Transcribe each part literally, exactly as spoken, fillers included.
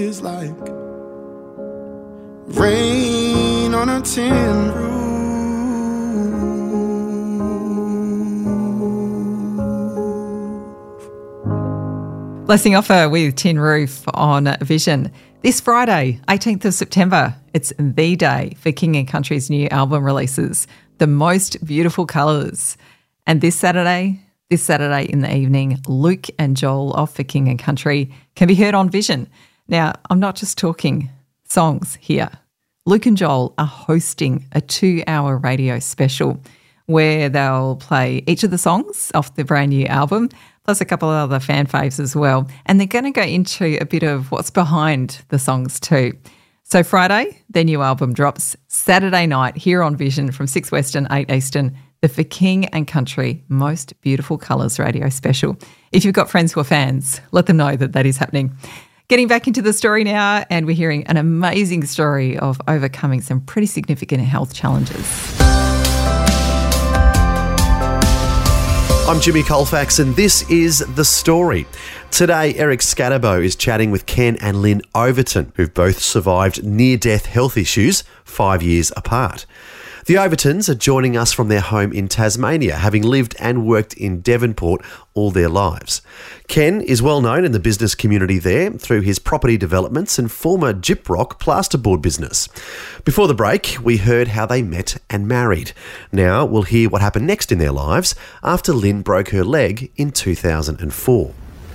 is like rain on a tin roof. Blessing Offer with Tin Roof on Vision. This Friday, eighteenth of September, it's the day for King and Country's new album releases, The Most Beautiful Colours. And this Saturday, this Saturday in the evening, Luke and Joel of For King and Country can be heard on Vision. Now, I'm not just talking songs here. Luke and Joel are hosting a two-hour radio special where they'll play each of the songs off the brand new album, plus a couple of other fan faves as well. And they're going to go into a bit of what's behind the songs too. So Friday, their new album drops. Saturday night here on Vision from six Western, eight Eastern, the For King and Country Most Beautiful Colours radio special. If you've got friends who are fans, let them know that that is happening. Getting back into the story now, and we're hearing an amazing story of overcoming some pretty significant health challenges. I'm Jimmy Colfax and this is The Story. Today, Eric Scatterbo is chatting with Ken and Lynn Overton, who've both survived near-death health issues five years apart. The Overtons are joining us from their home in Tasmania, having lived and worked in Devonport all their lives. Ken is well known in the business community there through his property developments and former Gyprock plasterboard business. Before the break, we heard how they met and married. Now we'll hear what happened next in their lives after Lynn broke her leg in two thousand four.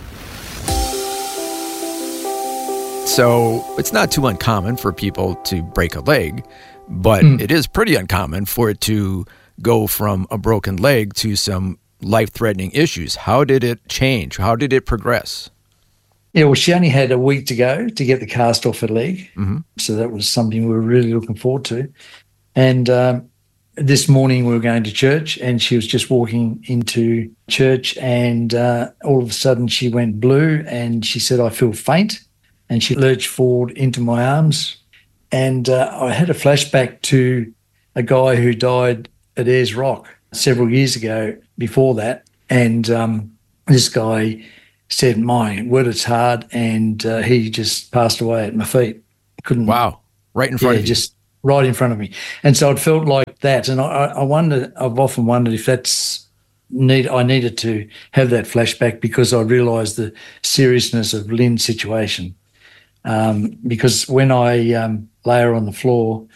So it's not too uncommon for people to break a leg, but Mm. it is pretty uncommon for it to go from a broken leg to some life-threatening issues. How did it change? How did it progress? Yeah, well, she only had a week to go to get the cast off her leg. Mm-hmm. So that was something we were really looking forward to. And um, this morning we were going to church and she was just walking into church and uh, all of a sudden she went blue and she said, "I feel faint." And she lurched forward into my arms. And uh, I had a flashback to a guy who died at Ayers Rock several years ago before that. And um, this guy said, "My word, it's hard." And uh, he just passed away at my feet. Couldn't. Wow. Right in front yeah, of you. just right in front of me. And so it felt like that. And I, I wonder, I've often wondered if that's need. I needed to have that flashback because I realised the seriousness of Lynn's situation. Um, because when I um, lay her on the floor,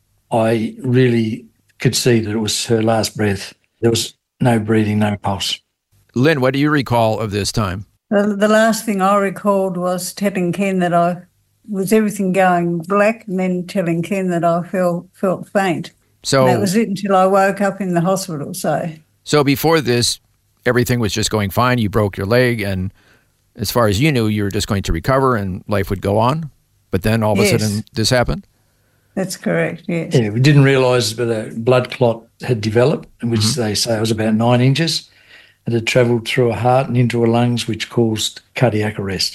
I really could see that it was her last breath. There was no breathing, no pulse. Lynn, what do you recall of this time? The, the last thing I recalled was telling Ken that I was everything going black and then telling Ken that I felt, felt faint. So And that was it until I woke up in the hospital. So, So before this, everything was just going fine. You broke your leg, and as far as you knew, you were just going to recover and life would go on. But then all of Yes. a sudden, this happened? that's correct, yes. Yeah, we didn't realise that a blood clot had developed, which Mm-hmm. they say was about nine inches. It had travelled through her heart and into her lungs, which caused cardiac arrest.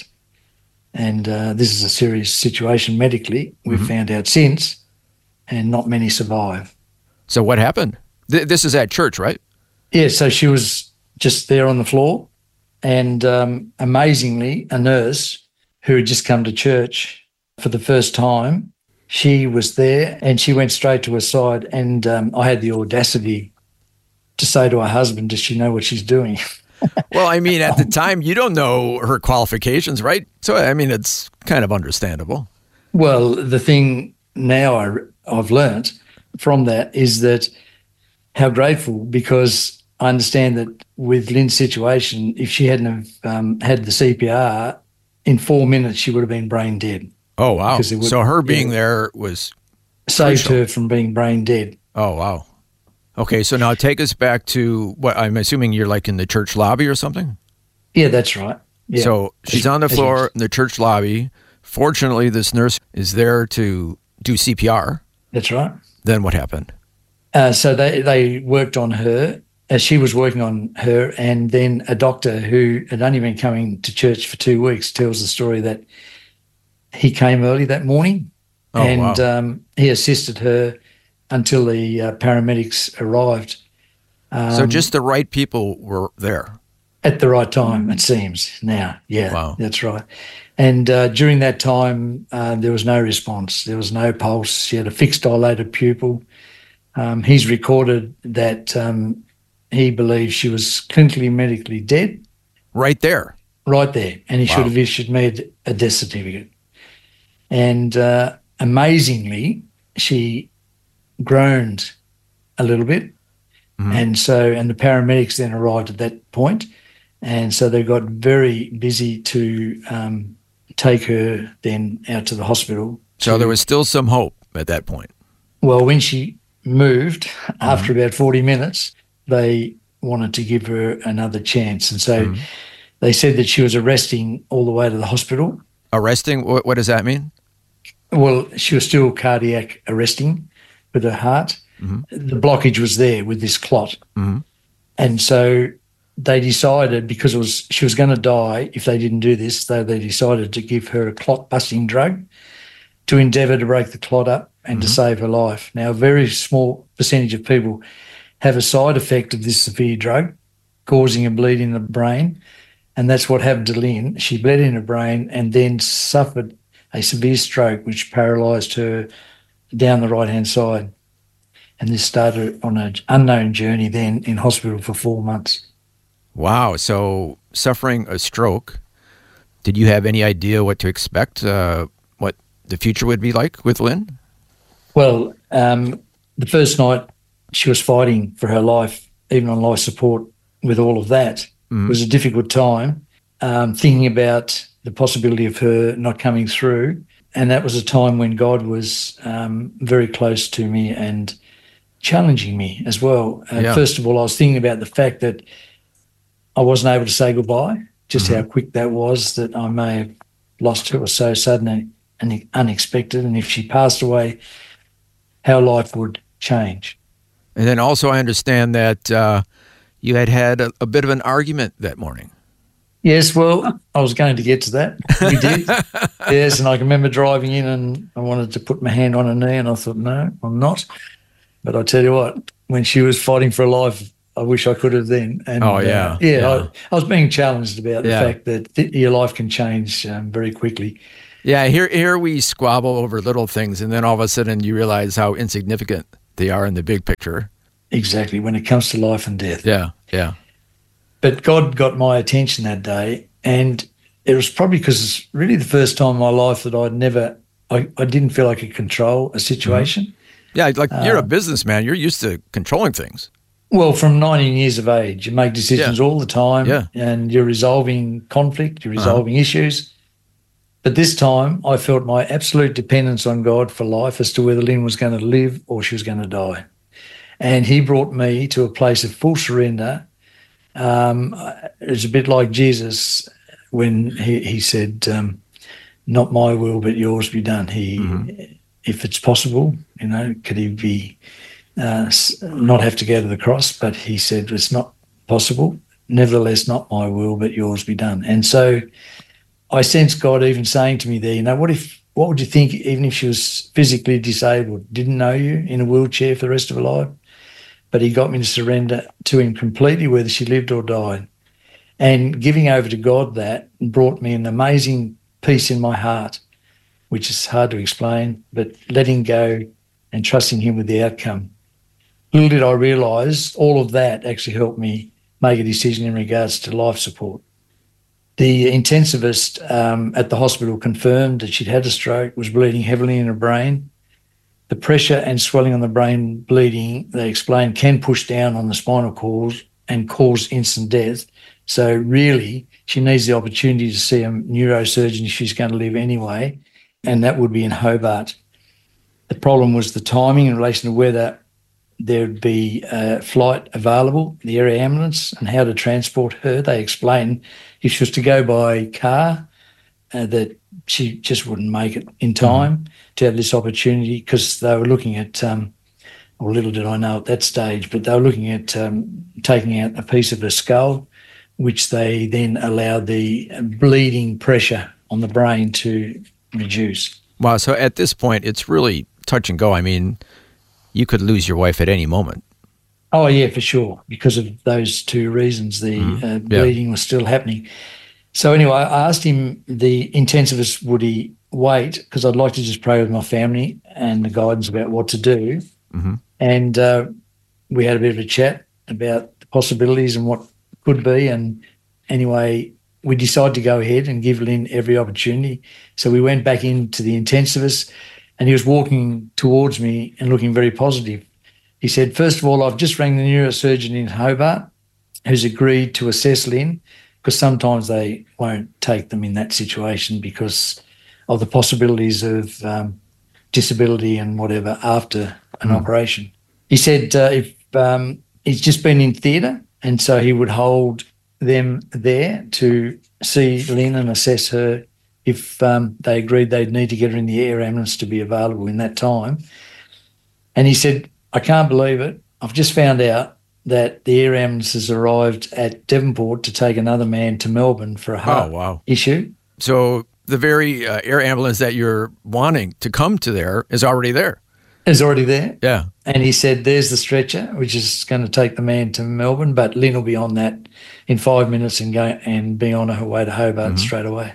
And uh, this is a serious situation medically. We've Mm-hmm. found out since, and not many survive. So what happened? Th- this is at church, right? Yeah, so she was just there on the floor, and um, amazingly, a nurse who had just come to church for the first time, she was there and she went straight to her side, and um, I had the audacity to say to her husband, "Does she know what she's doing?" Well, I mean, at the time, you don't know her qualifications, right? So, I mean, it's kind of understandable. Well, the thing now I, I've learnt from that is that how grateful, because I understand that with Lynn's situation, if she hadn't have um, had the C P R, in four minutes she would have been brain dead. Oh, wow. Because it would- So her being yeah. there was... Saved Crucial. her from being brain dead. Oh, wow. Okay, so now take us back to what I'm assuming you're like in the church lobby or something? Yeah, that's right. Yeah. So she's on the As- floor in the church lobby. Fortunately, this nurse is there to do C P R. That's right. Then what happened? Uh, so they, they worked on her as she was working on her, and then a doctor who had only been coming to church for two weeks tells the story that he came early that morning Oh, and wow. um, he assisted her until the uh, paramedics arrived. Um, So just the right people were there. At the right time, it seems now. Yeah, Wow. That's right. And uh, during that time, uh, there was no response. There was no pulse. She had a fixed dilated pupil. Um, he's recorded that um, he believes she was clinically medically dead. Right there. Right there. And he Wow. should have issued me a death certificate. And uh, amazingly, she groaned a little bit. Mm-hmm. And so, and the paramedics then arrived at that point. And so they got very busy to um, take her then out to the hospital. So to, there was still some hope at that point. Well, when she moved, mm-hmm. after about forty minutes, they wanted to give her another chance. And so mm-hmm. they said that she was arresting all the way to the hospital. Arresting? What, what does that mean? Well, she was still cardiac arresting with her heart. Mm-hmm. The blockage was there with this clot. Mm-hmm. And so they decided, because it was she was going to die if they didn't do this, so they decided to give her a clot-busting drug to endeavour to break the clot up and mm-hmm. to save her life. Now, a very small percentage of people have a side effect of this severe drug, causing a bleed in the brain, and that's what happened to Lynn. She bled in her brain and then suffered a severe stroke which paralysed her down the right-hand side. And this started on an unknown journey then in hospital for four months. Wow. So suffering a stroke, did you have any idea what to expect, uh, what the future would be like with Lynn? Well, um, the first night she was fighting for her life, even on life support with all of that. Mm-hmm. It was a difficult time, um, thinking about the possibility of her not coming through. And that was a time when God was um, very close to me and challenging me as well. Uh, yeah. First of all, I was thinking about the fact that I wasn't able to say goodbye, just mm-hmm. how quick that was, that I may have lost her. It was so sudden and unexpected. And if she passed away, how life would change. And then also I understand that uh, you had had a, a bit of an argument that morning. Yes, well, I was going to get to that. We did. Yes, and I can remember driving in and I wanted to put my hand on her knee and I thought, no, I'm not. But I tell you what, when she was fighting for her life, I wish I could have then. And, oh, yeah. Uh, yeah, yeah. I, I was being challenged about the yeah. fact that th- your life can change um, very quickly. Yeah, here here we squabble over little things, and then all of a sudden you realize how insignificant they are in the big picture. Exactly, when it comes to life and death. Yeah, yeah. But God got my attention that day, and it was probably because it's really the first time in my life that I'd never, I, I didn't feel I could control a situation. Mm-hmm. Yeah, like you're uh, a businessman. You're used to controlling things. Well, from nineteen years of age, you make decisions yeah. all the time yeah. and you're resolving conflict, you're resolving uh-huh. issues. But this time I felt my absolute dependence on God for life as to whether Lynn was going to live or she was going to die. And he brought me to a place of full surrender. Um, it's a bit like Jesus when he, he said, um, not my will but yours be done. He, mm-hmm. If it's possible, you know, could he be uh, not have to go to the cross? But he said it's not possible. Nevertheless, not my will, but yours be done. And so I sensed God even saying to me there, you know, what if, what would you think even if she was physically disabled, didn't know you, in a wheelchair for the rest of her life? But he got me to surrender to him completely, whether she lived or died. And giving over to God that brought me an amazing peace in my heart, which is hard to explain, but letting go and trusting him with the outcome. Little did I realise all of that actually helped me make a decision in regards to life support. The intensivist um, at the hospital confirmed that she'd had a stroke, was bleeding heavily in her brain. The pressure and swelling on the brain bleeding, they explained, can push down on the spinal cord and cause instant death. So really, she needs the opportunity to see a neurosurgeon if she's going to live anyway, and that would be in Hobart. The problem was the timing in relation to whether there'd be a flight available, the area ambulance, and how to transport her. They explained if she was to go by car, uh, that she just wouldn't make it in time mm-hmm. to have this opportunity, because they were looking at, um, or little did I know at that stage, but they were looking at um, taking out a piece of her skull, which they then allowed the bleeding pressure on the brain to reduce. Wow, so at this point, it's really touch and go. I mean, you could lose your wife at any moment. Oh, yeah, for sure. Because of those two reasons, the Mhm. uh, Yeah. bleeding was still happening. So anyway, I asked him, the intensivist, would he wait? Because I'd like to just pray with my family and the guidance about what to do. Mhm. And uh, we had a bit of a chat about the possibilities and what could be. And anyway, we decided to go ahead and give Lynn every opportunity. So we went back into the intensivist, and he was walking towards me and looking very positive. He said, first of all, I've just rang the neurosurgeon in Hobart who's agreed to assess Lynn, because sometimes they won't take them in that situation because of the possibilities of um, disability and whatever after an Mm. operation. He said uh, if um, he's just been in theatre, and so he would hold them there to see Lynn and assess her if um, they agreed they'd need to get her in the air ambulance to be available in that time. And he said, I can't believe it. I've just found out that the air ambulance has arrived at Devonport to take another man to Melbourne for a heart Oh, wow. issue. So the very uh, air ambulance that you're wanting to come to there is already there. Is already there. Yeah. And he said, there's the stretcher, which is going to take the man to Melbourne, but Lynn will be on that in five minutes and go and be on her way to Hobart Mhm. straight away.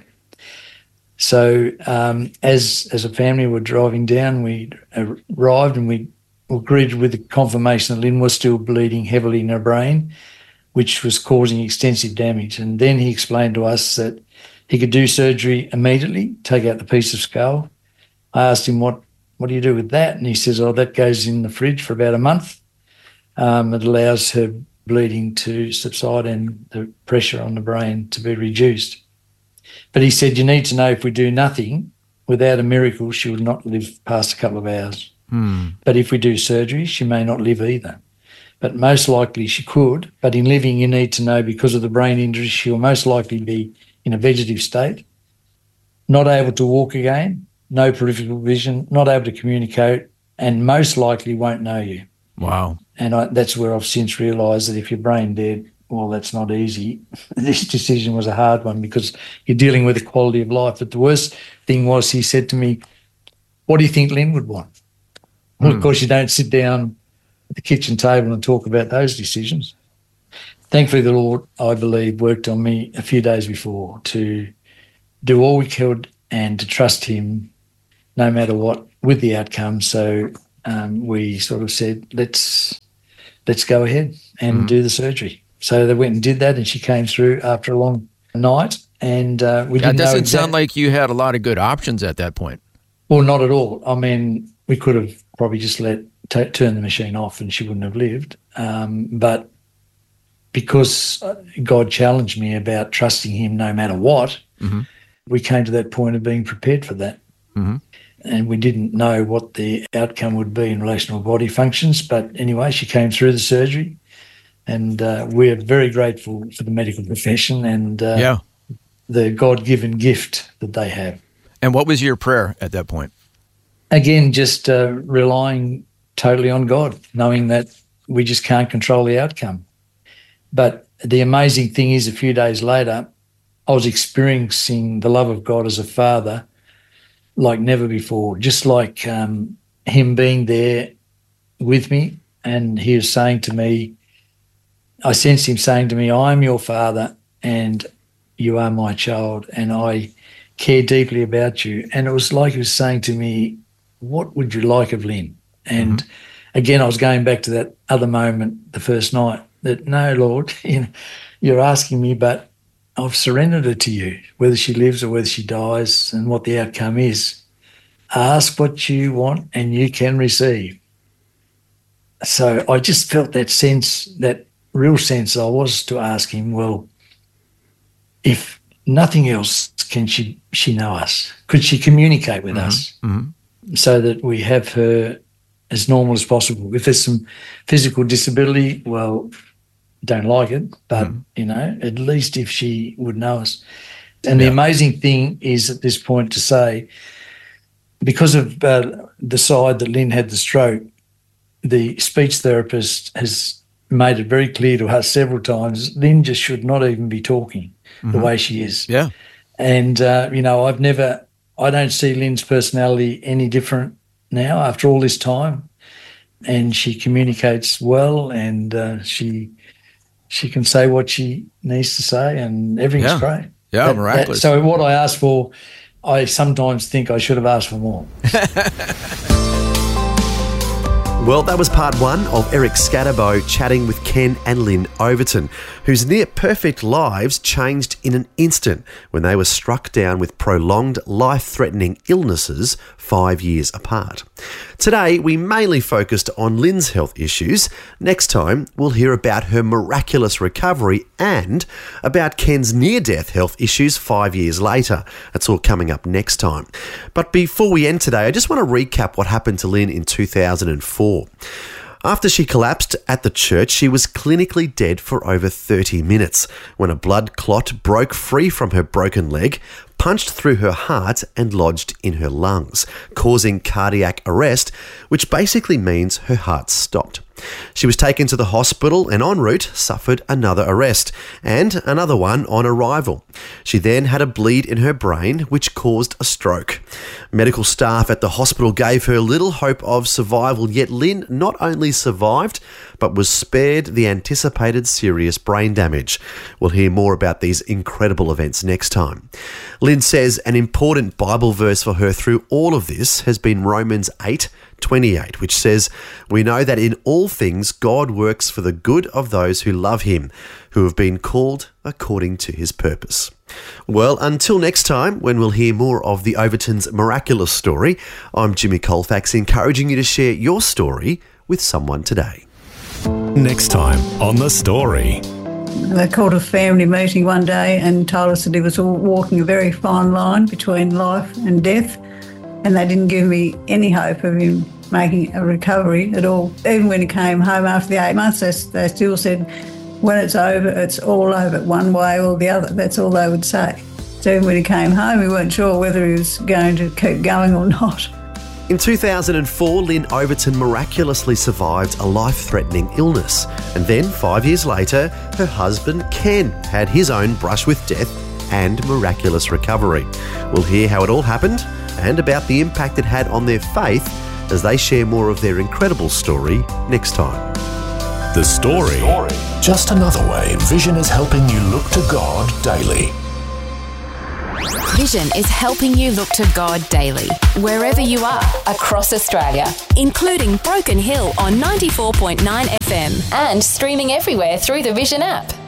So um, as as a family, we're driving down, we arrived and we were greeted with the confirmation that Lynn was still bleeding heavily in her brain, which was causing extensive damage. And then he explained to us that he could do surgery immediately, take out the piece of skull. I asked him, what, what do you do with that? And he says, oh, that goes in the fridge for about a month. Um, it allows her bleeding to subside and the pressure on the brain to be reduced. But he said, you need to know if we do nothing, without a miracle, she will not live past a couple of hours. Hmm. But if we do surgery, she may not live either. But most likely she could. But in living, you need to know, because of the brain injury, she will most likely be in a vegetative state, not able to walk again, no peripheral vision, not able to communicate, and most likely won't know you. Wow. And I, that's where I've since realised that if you're brain dead, well, that's not easy. This decision was a hard one because you're dealing with the quality of life. But the worst thing was, he said to me, what do you think Lynn would want? Well, Hmm. of course, you don't sit down at the kitchen table and talk about those decisions. Thankfully, the Lord, I believe, worked on me a few days before to do all we could and to trust him no matter what with the outcome. So um, we sort of said, let's let's go ahead and Mhm. do the surgery. So they went and did that, and she came through after a long night. And uh, we That didn't know doesn't exact- sound like you had a lot of good options at that point. Well, not at all. I mean, we could have probably just let t- turn the machine off and she wouldn't have lived. Um, but because God challenged me about trusting him no matter what, Mhm. we came to that point of being prepared for that. Mhm. And we didn't know what the outcome would be in relation to her body functions. But anyway, she came through the surgery, and uh, we're very grateful for the medical profession and uh, Yeah. the God-given gift that they have. And what was your prayer at that point? Again, just uh, relying totally on God, knowing that we just can't control the outcome. But the amazing thing is, a few days later, I was experiencing the love of God as a father like never before, just like um, him being there with me. And he was saying to me, I sensed him saying to me, I'm your father and you are my child, and I care deeply about you. And it was like he was saying to me, what would you like of Lynn? And again, I was going back to that other moment the first night, that no, Lord, you know, you're asking me, but I've surrendered it to you, whether she lives or whether she dies and what the outcome is. Ask what you want and you can receive. So I just felt that sense, that real sense I was to ask him, well, if nothing else, can she, she know us? Could she communicate with us Mhm. so that we have her as normal as possible? If there's some physical disability, well, don't like it, but, you know, at least if she would know us. And the Yeah. amazing thing is at this point to say, because of uh, the side that Lynn had the stroke, the speech therapist has made it very clear to us several times, Lynn just should not even be talking the way she is. Yeah. And, uh, you know, I've never, I don't see Lynn's personality any different now after all this time. and she communicates well, and uh, she she can say what she needs to say, and everything's Yeah. great. Yeah, That- miraculous. that- so what I asked for, I sometimes think I should have asked for more. Well, that was part one of Eric Scatterbo chatting with Ken and Lynn Overton, whose near-perfect lives changed in an instant when they were struck down with prolonged life-threatening illnesses five years apart. Today, we mainly focused on Lynn's health issues. Next time, we'll hear about her miraculous recovery and about Ken's near-death health issues five years later. That's all coming up next time. But before we end today, I just want to recap what happened to Lynn in two thousand four. After she collapsed at the church, she was clinically dead for over thirty minutes when a blood clot broke free from her broken leg, punched through her heart and lodged in her lungs, causing cardiac arrest, which basically means her heart stopped. She was taken to the hospital and en route suffered another arrest and another one on arrival. She then had a bleed in her brain which caused a stroke. Medical staff at the hospital gave her little hope of survival, yet Lynn not only survived but was spared the anticipated serious brain damage. We'll hear more about these incredible events next time. Lynn says an important Bible verse for her through all of this has been Romans eight twenty-eight, which says, "We know that in all things God works for the good of those who love him, who have been called according to his purpose." Well, until next time, when we'll hear more of the Overton's miraculous story, I'm Jimmy Colfax, encouraging you to share your story with someone today. Next time on The Story. They called a family meeting one day and told us that he was walking a very fine line between life and death, and they didn't give me any hope of him making a recovery at all. Even when he came home after the eight months, they, they still said, when it's over, it's all over, one way or the other. That's all they would say. So even when he came home, we weren't sure whether he was going to keep going or not. In two thousand four, Lynn Overton miraculously survived a life-threatening illness. And then, five years later, her husband, Ken, had his own brush with death and miraculous recovery. We'll hear how it all happened and about the impact it had on their faith as they share more of their incredible story next time. The Story. Just another way Vision is helping you look to God daily. Vision is helping you look to God daily, wherever you are, across Australia, including Broken Hill on ninety-four point nine F M and streaming everywhere through the Vision app.